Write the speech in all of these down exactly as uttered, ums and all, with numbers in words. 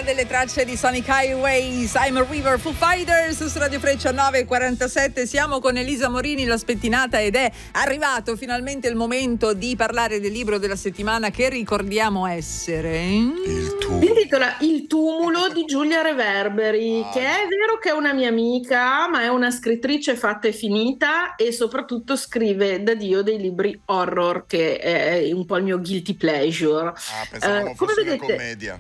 delle tracce di Sonic Highways, I'm a River, Foo Fighters su Radio Freccia nove e quarantasette. Siamo con Elisa Morini, la spettinata, ed è arrivato finalmente il momento di parlare del libro della settimana che ricordiamo essere Il tumulo. Si intitola Il tumulo di Giulia Reverberi, Ah. che è vero che è una mia amica, ma è una scrittrice fatta e finita e soprattutto scrive da Dio dei libri horror, che è un po' il mio guilty pleasure. Ah, pensavamo Eh, come fosse una vedete- commedia.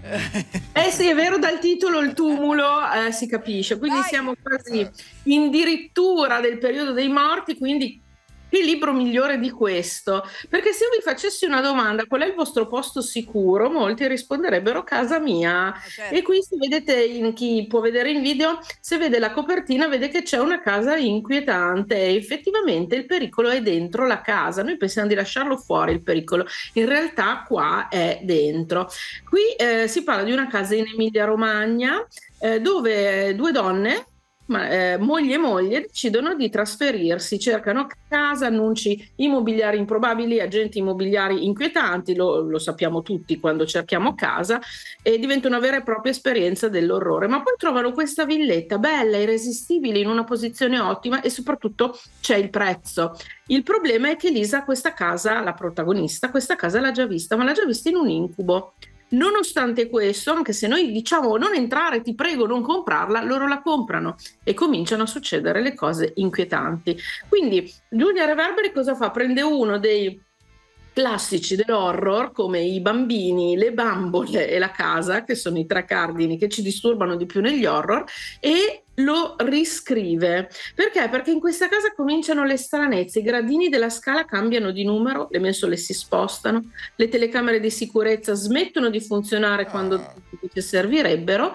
Eh sì, è vero, dal titolo Il tumulo eh, si capisce, quindi Dai! siamo quasi addirittura del periodo dei morti, quindi che libro migliore di questo? Perché se io vi facessi una domanda, qual è il vostro posto sicuro? Molti risponderebbero casa mia. Ah, certo. E qui, se vedete, in chi può vedere in video, se vede la copertina, vede che c'è una casa inquietante e effettivamente il pericolo è dentro la casa. Noi pensiamo di lasciarlo fuori il pericolo, in realtà qua è dentro. Qui eh, si parla di una casa in Emilia-Romagna eh, dove due donne, ma, eh, moglie e moglie, decidono di trasferirsi, cercano casa, annunci immobiliari improbabili, agenti immobiliari inquietanti, lo, lo sappiamo tutti quando cerchiamo casa, e diventa una vera e propria esperienza dell'orrore. Ma poi trovano questa villetta bella, irresistibile, in una posizione ottima e soprattutto c'è il prezzo. Il problema è che Lisa questa casa, la protagonista, questa casa l'ha già vista, ma l'ha già vista in un incubo. Nonostante questo, anche se noi diciamo non entrare, ti prego, non comprarla, loro la comprano e cominciano a succedere le cose inquietanti. Quindi Giulia Reverberi cosa fa? Prende uno dei classici dell'horror come i bambini, le bambole e la casa, che sono i tre cardini che ci disturbano di più negli horror, e lo riscrive. Perché? Perché in questa casa cominciano le stranezze, i gradini della scala cambiano di numero, le mensole si spostano, le telecamere di sicurezza smettono di funzionare Ah. quando ci servirebbero,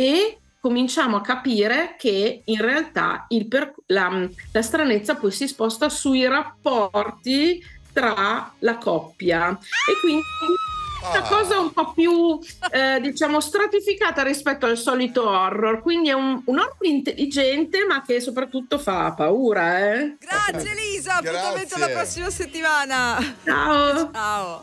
e cominciamo a capire che in realtà il per- la, la stranezza poi si sposta sui rapporti tra la coppia, e quindi una Ah. cosa un po' più eh, diciamo stratificata rispetto al solito horror, quindi è un, un horror intelligente ma che soprattutto fa paura, eh? Grazie Elisa, appuntamento Grazie. la prossima settimana. Ciao. Ciao.